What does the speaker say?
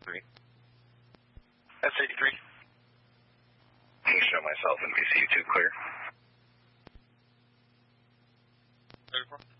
S83. S83. Can you show myself and VCU2 clear? 34.